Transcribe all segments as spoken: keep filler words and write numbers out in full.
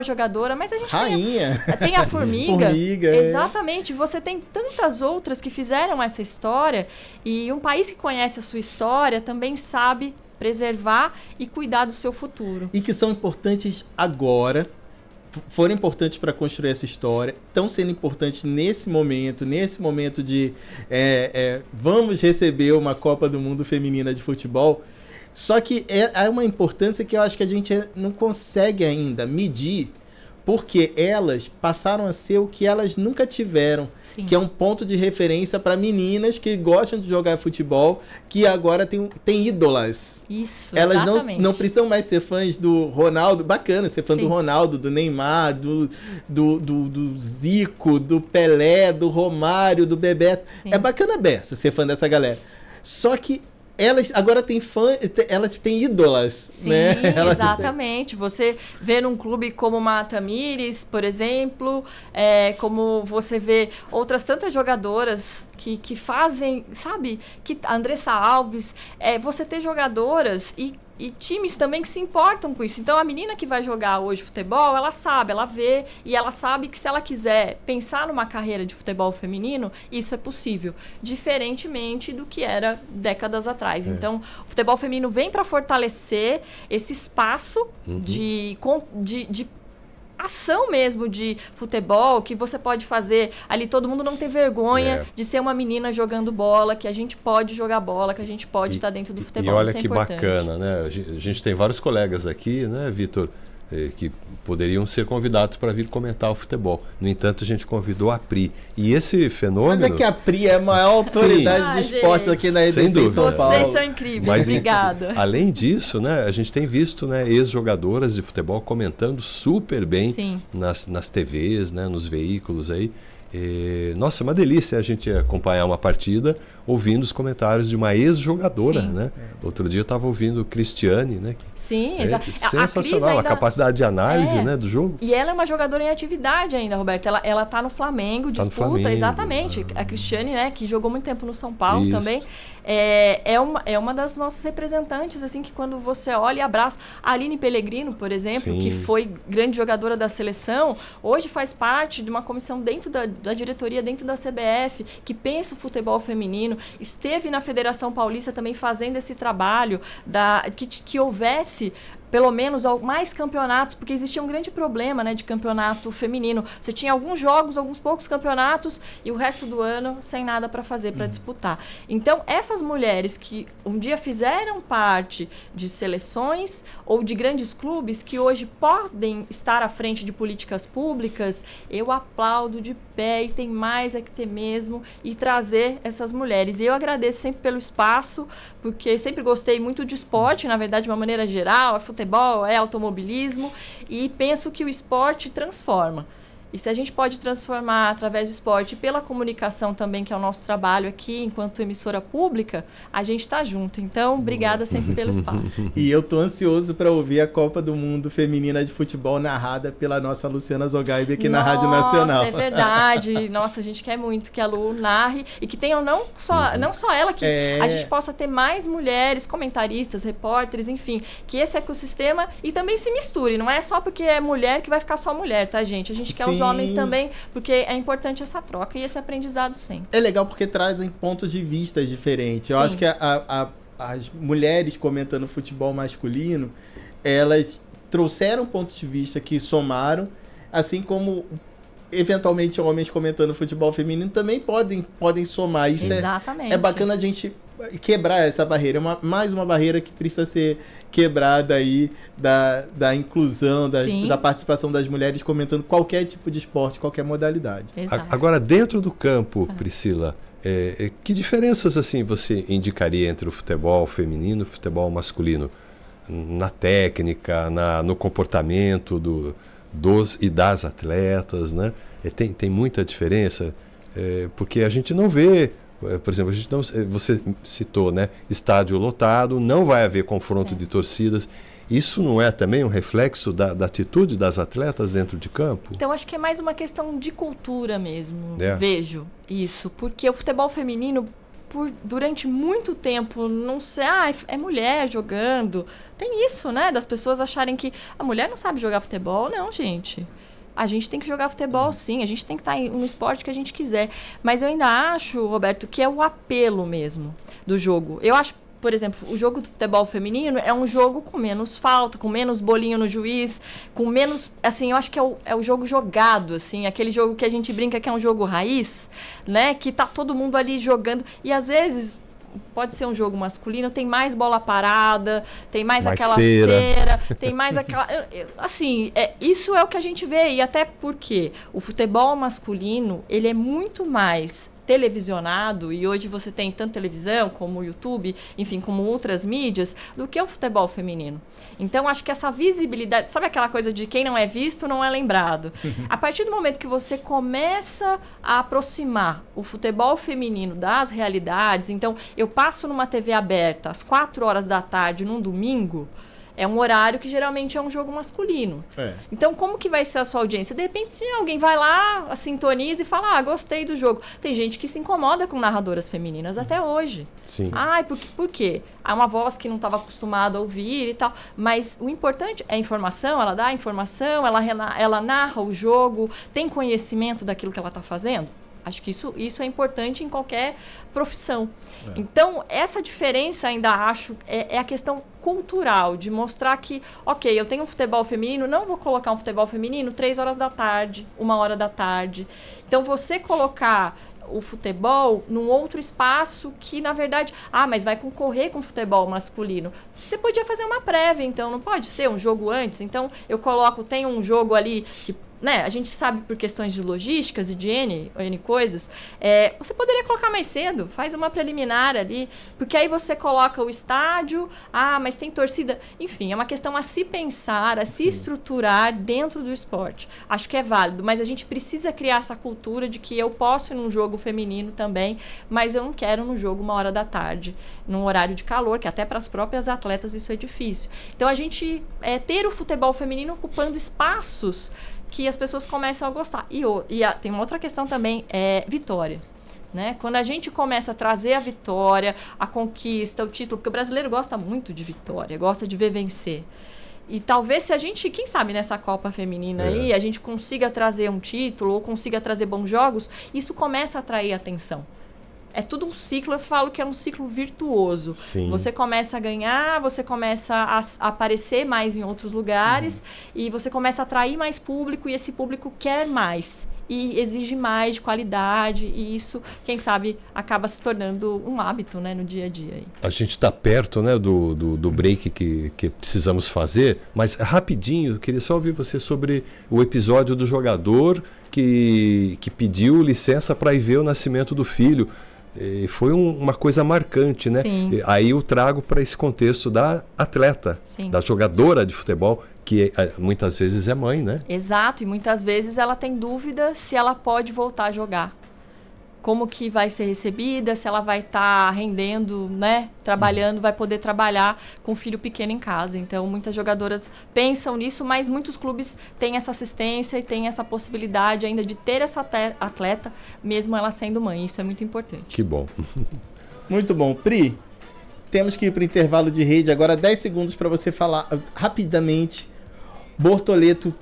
jogadora, mas a gente Rainha. tem a, tem a Formiga. Formiga. Exatamente. É. Você tem tantas outras que fizeram essa história e um país que conhece a sua história também sabe preservar e cuidar do seu futuro. E que são importantes agora, foram importantes para construir essa história, estão sendo importantes nesse momento, nesse momento de é, é, vamos receber uma Copa do Mundo Feminina de Futebol. Só que é, é uma importância que eu acho que a gente não consegue ainda medir, porque elas passaram a ser o que elas nunca tiveram, Sim. que é um ponto de referência para meninas que gostam de jogar futebol, que agora tem, tem ídolas. Isso, elas não, exatamente. não precisam mais ser fãs do Ronaldo, bacana ser fã Sim. do Ronaldo, do Neymar, do, do, do, do Zico, do Pelé, do Romário, do Bebeto. Sim. É bacana beça ser fã dessa galera. Só que elas agora têm fã, elas têm ídolas, Sim, né? Elas... exatamente. Você vê num clube como uma Tamires, por exemplo, é, como você vê outras tantas jogadoras que, que fazem, sabe? Que a Andressa Alves, é, você ter jogadoras e, e times também que se importam com isso. Então, a menina que vai jogar hoje futebol, ela sabe, ela vê e ela sabe que se ela quiser pensar numa carreira de futebol feminino, isso é possível, diferentemente do que era décadas atrás. É. Então, o futebol feminino vem para fortalecer esse espaço uhum. de, de, de ação mesmo de futebol, que você pode fazer ali, todo mundo não ter vergonha é. de ser uma menina jogando bola, que a gente pode jogar bola, que a gente pode e, estar dentro do futebol. E olha isso é que importante. Bacana, né? A gente tem vários colegas aqui, né, Vitor, que poderiam ser convidados para vir comentar o futebol. No entanto, a gente convidou a Pri. E esse fenômeno... Mas é que a Pri é a maior autoridade ah, de gente. esportes aqui na R B C em São Paulo. Vocês são incríveis, Mas, obrigada. Além disso, né, a gente tem visto, né, ex-jogadoras de futebol comentando super bem nas, nas T Vs, né, nos veículos aí. E, nossa, é uma delícia a gente acompanhar uma partida ouvindo os comentários de uma ex-jogadora, né? É. Outro dia eu estava ouvindo Cristiane, né? Sim, é exato. Sensacional, a, ainda... a capacidade de análise é. né, do jogo. E ela é uma jogadora em atividade ainda, Roberto. Ela, ela tá no Flamengo, tá disputa, no Flamengo. exatamente. Ah. A Cristiane, né, que jogou muito tempo no São Paulo Isso. também, é, é, uma, é uma das nossas representantes, assim, que quando você olha e abraça. A Aline Pellegrino, por exemplo, Sim. que foi grande jogadora da seleção, hoje faz parte de uma comissão dentro da, da diretoria, dentro da C B F, que pensa o futebol feminino, esteve na Federação Paulista também fazendo esse trabalho, da, que, que houvesse pelo menos mais campeonatos, porque existia um grande problema, né, de campeonato feminino. Você tinha alguns jogos, alguns poucos campeonatos e o resto do ano sem nada para fazer, para uhum. disputar. Então, essas mulheres que um dia fizeram parte de seleções ou de grandes clubes que hoje podem estar à frente de políticas públicas, eu aplaudo de pé e tem mais é que ter mesmo e trazer essas mulheres. E eu agradeço sempre pelo espaço, porque sempre gostei muito de esporte, na verdade, de uma maneira geral, a futebol, é automobilismo, e penso que o esporte transforma. E se a gente pode transformar através do esporte pela comunicação também, que é o nosso trabalho aqui, enquanto emissora pública, a gente está junto. Então, obrigada sempre pelo espaço. E eu tô ansioso para ouvir a Copa do Mundo Feminina de Futebol narrada pela nossa Luciana Zogaib aqui Nossa, na Rádio Nacional. É verdade. Nossa, a gente quer muito que a Lu narre e que tenham não só, não só ela, que é... a gente possa ter mais mulheres, comentaristas, repórteres, enfim, que esse ecossistema e também se misture. Não é só porque é mulher que vai ficar só mulher, tá, gente? A gente quer Sim. os homens também, porque é importante essa troca e esse aprendizado sempre. É legal porque trazem pontos de vista diferentes. Eu Sim. acho que a, a, as mulheres comentando futebol masculino, elas trouxeram pontos de vista que somaram, assim como eventualmente homens comentando futebol feminino também podem, podem somar. Isso Exatamente. É, é bacana a gente quebrar essa barreira. É uma, mais uma barreira que precisa ser quebrada aí da, da inclusão, das, da participação das mulheres comentando qualquer tipo de esporte, qualquer modalidade. Exato. Agora, dentro do campo, Priscila, é, é, que diferenças assim você indicaria entre o futebol feminino e o futebol masculino? Na técnica, na, no comportamento do, dos e das atletas, né? É, tem, tem muita diferença, é, porque a gente não vê... Por exemplo, a gente não, você citou, né, estádio lotado, não vai haver confronto é. de torcidas. Isso não é também um reflexo da, da atitude das atletas dentro de campo? Então, acho que é mais uma questão de cultura mesmo, é. vejo isso. Porque o futebol feminino, por durante muito tempo não ser, ah, é mulher jogando. Tem isso, né? Das pessoas acharem que a mulher não sabe jogar futebol. Não, gente. A gente tem que jogar futebol, sim. A gente tem que estar no esporte que a gente quiser. Mas eu ainda acho, Roberto, que é o apelo mesmo do jogo. Eu acho, por exemplo, o jogo do futebol feminino é um jogo com menos falta, com menos bolinho no juiz, com menos... Assim, eu acho que é o, é o jogo jogado, assim. Aquele jogo que a gente brinca que é um jogo raiz, né? Que tá todo mundo ali jogando. E, às vezes... Pode ser um jogo masculino, tem mais bola parada, tem mais, mais aquela cera. cera, tem mais aquela... Assim, é, isso é o que a gente vê, e até porque o futebol masculino, ele é muito mais televisionado, e hoje você tem tanto televisão como o YouTube, enfim, como outras mídias, do que o futebol feminino. Então, acho que essa visibilidade, sabe aquela coisa de quem não é visto não é lembrado? Uhum. A partir do momento que você começa a aproximar o futebol feminino das realidades, então, eu passo numa T V aberta às quatro horas da tarde, num domingo, é um horário que geralmente é um jogo masculino. É. Então, como que vai ser a sua audiência? De repente, se alguém vai lá, sintoniza e fala, ah, gostei do jogo. Tem gente que se incomoda com narradoras femininas até hoje. Sim. Ai, por, por quê? Há uma voz que não estava acostumada a ouvir e tal. Mas o importante é a informação, ela dá a informação, ela, ela narra o jogo, tem conhecimento daquilo que ela está fazendo. Acho que isso, isso é importante em qualquer profissão. É. Então, essa diferença ainda acho é, é a questão cultural, de mostrar que, ok, eu tenho um futebol feminino, não vou colocar um futebol feminino três horas da tarde, uma hora da tarde. Então, você colocar o futebol num outro espaço que, na verdade, ah, mas vai concorrer com o futebol masculino. Você podia fazer uma prévia, então, não pode ser um jogo antes. Então, eu coloco, tem um jogo ali que... Né, a gente sabe por questões de logísticas e de N, N coisas, é, você poderia colocar mais cedo, faz uma preliminar ali, porque aí você coloca o estádio, ah, mas tem torcida, enfim, é uma questão a se pensar, a se Sim. estruturar dentro do esporte. Acho que é válido, mas a gente precisa criar essa cultura de que eu posso ir num jogo feminino também, mas eu não quero no jogo uma hora da tarde, num horário de calor, que até para as próprias atletas isso é difícil. Então a gente é, ter o futebol feminino ocupando espaços que as pessoas começam a gostar. E, e a, tem uma outra questão também, é vitória. Né? Quando a gente começa a trazer a vitória, a conquista, o título, porque o brasileiro gosta muito de vitória, gosta de ver vencer. E talvez se a gente, quem sabe nessa Copa Feminina é. aí, a gente consiga trazer um título ou consiga trazer bons jogos, isso começa a atrair atenção. É tudo um ciclo, eu falo que é um ciclo virtuoso. Sim. Você começa a ganhar, você começa a, a aparecer mais em outros lugares uhum. e você começa a atrair mais público e esse público quer mais e exige mais de qualidade e isso, quem sabe, acaba se tornando um hábito, né, no dia a dia. Aí. A gente está perto, né, do, do, do break que, que precisamos fazer, mas rapidinho, eu queria só ouvir você sobre o episódio do jogador que, que pediu licença para ir ver o nascimento do filho. E foi um, uma coisa marcante, né? Sim. Aí eu trago para esse contexto da atleta, Sim. da jogadora de futebol, que muitas vezes é mãe, né? Exato, e muitas vezes ela tem dúvida se ela pode voltar a jogar. Como que vai ser recebida, se ela vai estar tá rendendo, né? Trabalhando, uhum. vai poder trabalhar com um filho pequeno em casa. Então, muitas jogadoras pensam nisso, mas muitos clubes têm essa assistência e têm essa possibilidade ainda de ter essa atleta, mesmo ela sendo mãe. Isso é muito importante. Que bom. Muito bom. Pri, temos que ir para o intervalo de rede. Agora, dez segundos para você falar rapidamente. Bortoleto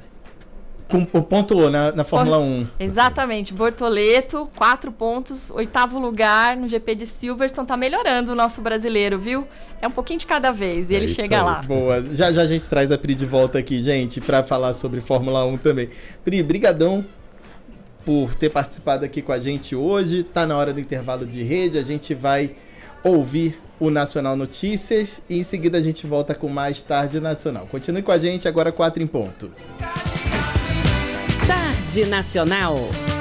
pontuou na, na Fórmula um. Exatamente. Bortoleto, quatro pontos, oitavo lugar no G P de Silverstone. Tá melhorando o nosso brasileiro, viu? É um pouquinho de cada vez e é ele chega aí. lá. Boa. Já já a gente traz a Pri de volta aqui, gente, para falar sobre Fórmula um também. Pri, brigadão por ter participado aqui com a gente hoje. Tá na hora do intervalo de rede. A gente vai ouvir o Nacional Notícias e em seguida a gente volta com mais Tarde Nacional. Continue com a gente, agora quatro em ponto. Tarde Nacional.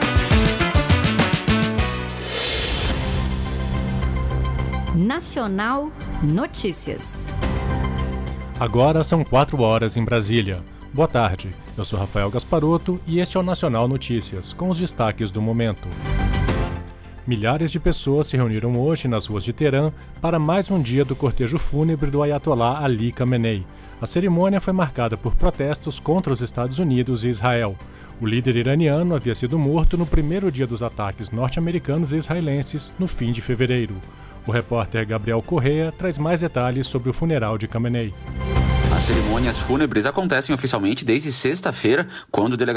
Nacional Notícias. Agora são quatro horas em Brasília. Boa tarde, eu sou Rafael Gasparotto e este é o Nacional Notícias, com os destaques do momento. Milhares de pessoas se reuniram hoje nas ruas de Teherã para mais um dia do cortejo fúnebre do Ayatollah Ali Khamenei. A cerimônia foi marcada por protestos contra os Estados Unidos e Israel. O líder iraniano havia sido morto no primeiro dia dos ataques norte-americanos e israelenses, no fim de fevereiro. O repórter Gabriel Correa traz mais detalhes sobre o funeral de Khamenei. As cerimônias fúnebres acontecem oficialmente desde sexta-feira, quando o delegado